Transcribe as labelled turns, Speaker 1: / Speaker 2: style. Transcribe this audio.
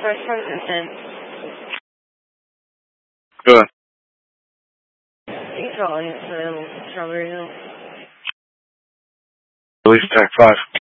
Speaker 1: First Resistance.
Speaker 2: Good.
Speaker 1: You calling it for Strawberry Hill?
Speaker 2: Release Attack 5.